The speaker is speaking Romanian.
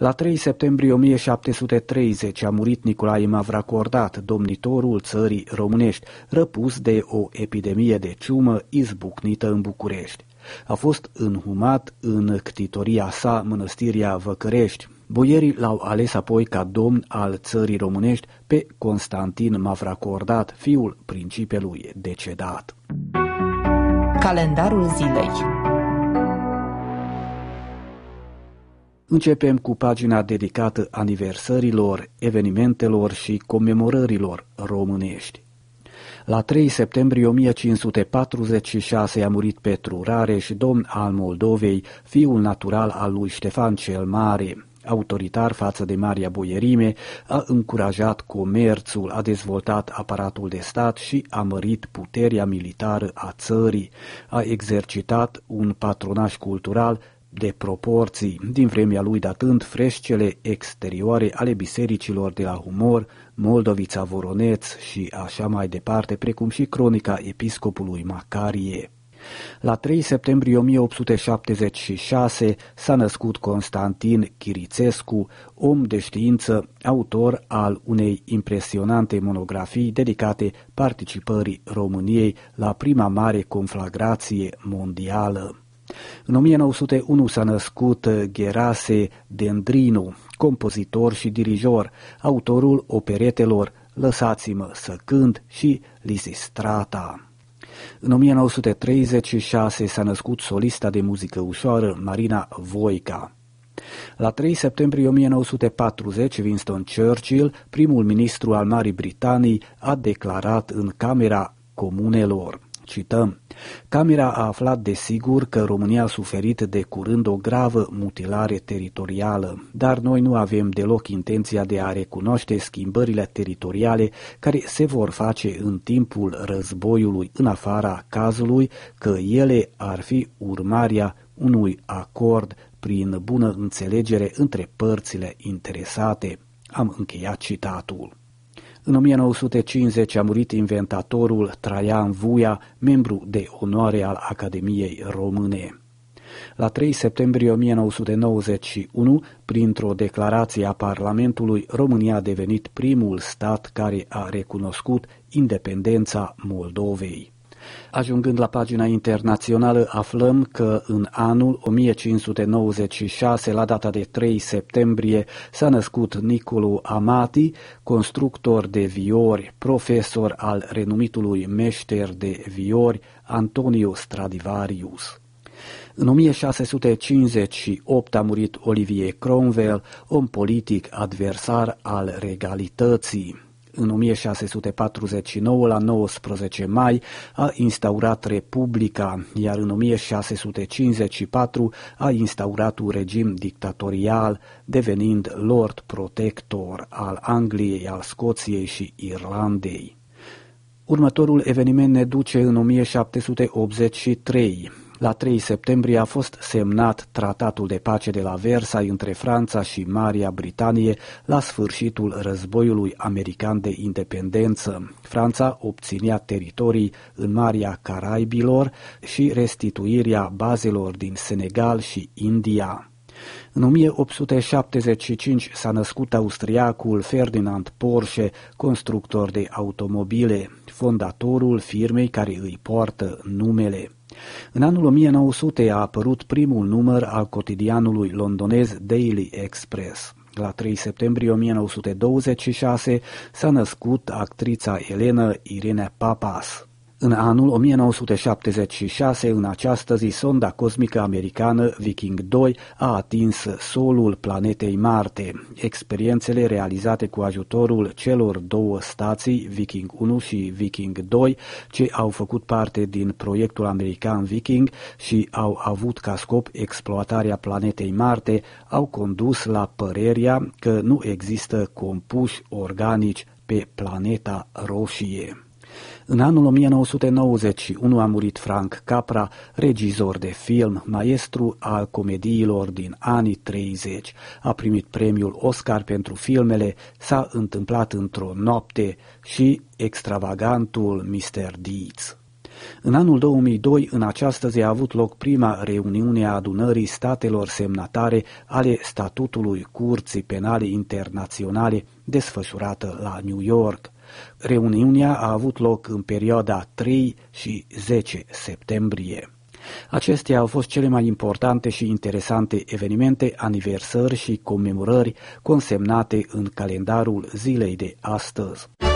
La 3 septembrie 1730 a murit Nicolae Mavracordat, domnitorul țării românești, răpus de o epidemie de ciumă izbucnită în București. A fost înhumat în ctitoria sa, Mănăstirea Văcărești. Boierii l-au ales apoi ca domn al țării românești pe Constantin Mavracordat, fiul principelui decedat. Calendarul zilei. Începem cu pagina dedicată aniversărilor, evenimentelor și comemorărilor românești. La 3 septembrie 1546 a murit Petru Rareș, domn al Moldovei, fiul natural al lui Ștefan cel Mare. Autoritar față de Marea Boierime, a încurajat comerțul, a dezvoltat aparatul de stat și a mărit puterea militară a țării. A exercitat un patronaj cultural de proporții, din vremea lui datând frescele exterioare ale bisericilor de la Humor, Moldovița Voroneț și așa mai departe, precum și cronica episcopului Macarie. La 3 septembrie 1876 s-a născut Constantin Chirițescu, om de știință, autor al unei impresionante monografii dedicate participării României la prima mare conflagrație mondială. În 1901 s-a născut Gherase Dendrinu, compozitor și dirijor, autorul operetelor Lăsați-mă să cânt și Lisistrata. În 1936 s-a născut solista de muzică ușoară Marina Voica. La 3 septembrie 1940, Winston Churchill, primul ministru al Marii Britanii, a declarat în Camera Comunelor, cităm, Camera a aflat de sigur că România a suferit de curând o gravă mutilare teritorială, dar noi nu avem deloc intenția de a recunoaște schimbările teritoriale care se vor face în timpul războiului, în afara cazului că ele ar fi urmarea unui acord prin bună înțelegere între părțile interesate. Am încheiat citatul. În 1950 a murit inventatorul Traian Vuia, membru de onoare al Academiei Române. La 3 septembrie 1991, printr-o declarație a Parlamentului, România a devenit primul stat care a recunoscut independența Moldovei. Ajungând la pagina internațională, aflăm că în anul 1596, la data de 3 septembrie, s-a născut Nicolu Amati, constructor de viori, profesor al renumitului meșter de viori Antonio Stradivarius. În 1658 a murit Olivier Cromwell, om politic adversar al regalității. În 1649, la 19 mai, a instaurat Republica, iar în 1654 a instaurat un regim dictatorial, devenind Lord Protector al Angliei, al Scoției și Irlandei. Următorul eveniment ne duce în 1783. La 3 septembrie a fost semnat tratatul de pace de la Versailles între Franța și Marea Britanie la sfârșitul războiului american de independență. Franța obținea teritorii în Marea Caraibilor și restituirea bazelor din Senegal și India. În 1875 s-a născut austriacul Ferdinand Porsche, constructor de automobile, fondatorul firmei care îi poartă numele. În anul 1900 a apărut primul număr al cotidianului londonez Daily Express. La 3 septembrie 1926 s-a născut actrița elenă Irene Papas. În anul 1976, în această zi, sonda cosmică americană Viking 2 a atins solul planetei Marte. Experiențele realizate cu ajutorul celor două stații, Viking 1 și Viking 2, ce au făcut parte din proiectul american Viking și au avut ca scop exploatarea planetei Marte, au condus la părerea că nu există compuși organici pe planeta roșie. În anul 1991 a murit Frank Capra, regizor de film, maestru al comediilor din anii 30. A primit premiul Oscar pentru filmele S-a întâmplat într-o noapte și Extravagantul Mr. Deeds. În anul 2002, în această zi a avut loc prima reuniune a adunării statelor semnatare ale statutului Curții Penale Internaționale, desfășurată la New York. Reuniunea a avut loc în perioada 3 și 10 septembrie. Acestea au fost cele mai importante și interesante evenimente, aniversări și comemorări consemnate în calendarul zilei de astăzi.